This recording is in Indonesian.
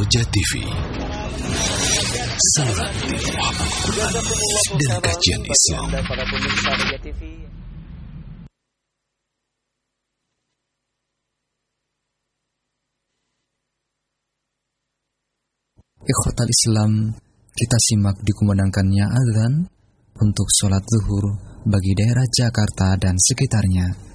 Roja TV, saluran pemahaman Quran dan kajian Islam. Ikhwatal Islam, kita simak dikumandangkannya azan untuk sholat zuhur bagi daerah Jakarta dan sekitarnya.